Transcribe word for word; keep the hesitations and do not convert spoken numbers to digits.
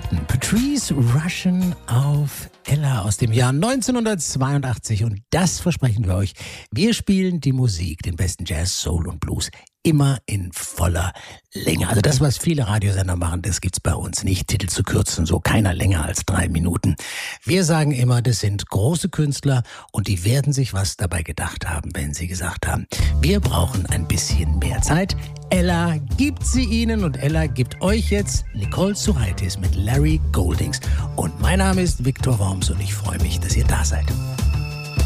Minuten. Patrice Rushen auf Ella aus dem Jahr neunzehnhundertzweiundachtzig. Und das versprechen wir euch. Wir spielen die Musik, den besten Jazz, Soul und Blues, immer in voller Länge. Also das, was viele Radiosender machen, das gibt's bei uns nicht. Titel zu kürzen, so keiner länger als drei Minuten. Wir sagen immer, das sind große Künstler und die werden sich was dabei gedacht haben, wenn sie gesagt haben, wir brauchen ein bisschen mehr Zeit. Ella gibt sie ihnen und Ella gibt euch jetzt Nicole Suraitis mit Larry Goldings. Und mein Name ist Viktor Worms und ich freue mich, dass ihr da seid.